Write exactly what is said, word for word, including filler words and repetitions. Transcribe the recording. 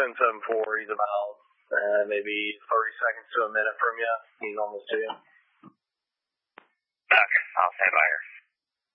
ten seven four. He's about uh, maybe thirty seconds to a minute from you. He's almost to you. Okay, I'll stand by here.